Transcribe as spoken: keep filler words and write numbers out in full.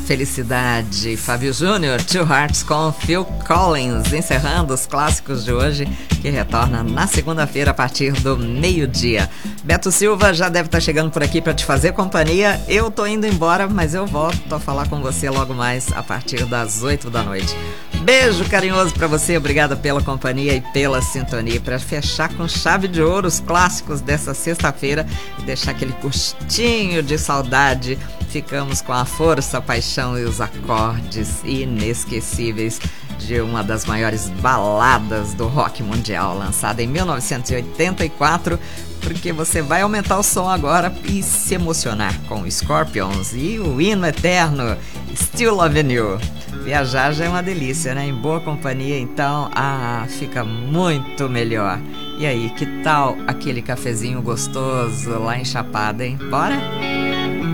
felicidade. Fábio Júnior, Two Hearts com Phil Collins, encerrando os clássicos de hoje, que retorna na segunda-feira a partir do meio-dia. Beto Silva já deve estar chegando por aqui para te fazer companhia. Eu tô indo embora, mas eu volto a falar com você logo mais a partir das oito da noite. Beijo carinhoso para você, obrigada pela companhia e pela sintonia. Para fechar com chave de ouro os clássicos dessa sexta-feira e deixar aquele gostinho de saudade, ficamos com a força, a paixão e os acordes inesquecíveis de uma das maiores baladas do rock mundial, lançada em mil novecentos e oitenta e quatro, porque você vai aumentar o som agora e se emocionar com o Scorpions e o hino eterno Still Loving You. Viajar já é uma delícia, né? Em boa companhia, então, ah, fica muito melhor. E aí, que tal aquele cafezinho gostoso lá em Chapada, hein? Bora?